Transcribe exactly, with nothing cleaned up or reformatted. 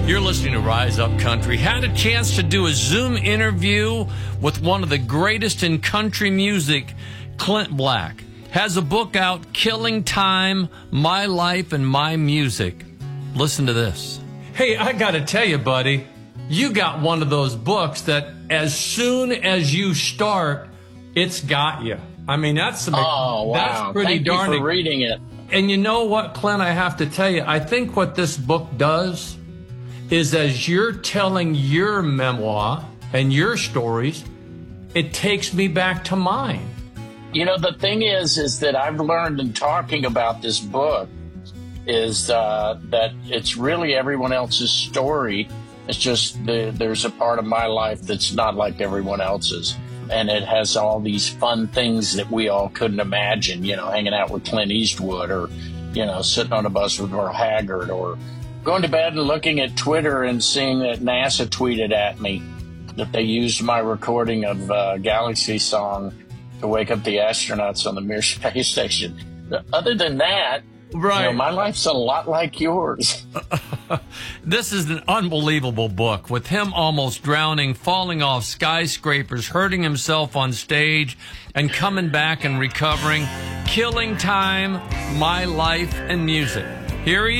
You're listening to Rise Up Country. Had a chance to do a Zoom interview with one of the greatest in country music, Clint Black. Has a book out, Killing Time, My Life and My Music. Listen to this. Hey, I got to tell you, buddy, you got one of those books that as soon as you start, it's got you. I mean, that's, oh, wow. that's pretty Thank darn you for reading it. And you know what, Clint, I have to tell you, I think what this book does is as you're telling your memoir and your stories, it takes me back to mine. You know, the thing is, is that I've learned in talking about this book is uh, that it's really everyone else's story. It's just the, there's a part of my life that's not like everyone else's. And it has all these fun things that we all couldn't imagine, you know, hanging out with Clint Eastwood or, you know, sitting on a bus with Merle Haggard or going to bed and looking at Twitter and seeing that NASA tweeted at me that they used my recording of uh, Galaxy Song to wake up the astronauts on the Mir space station. Other than that, right. You know, my life's a lot like yours. This is an unbelievable book with him almost drowning, falling off skyscrapers, hurting himself on stage, and coming back and recovering. Killing Time, My Life and Music. Here he is.